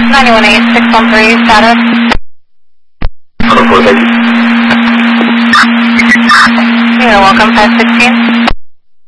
918-613 status. Code 4, thank you. You're welcome, 516.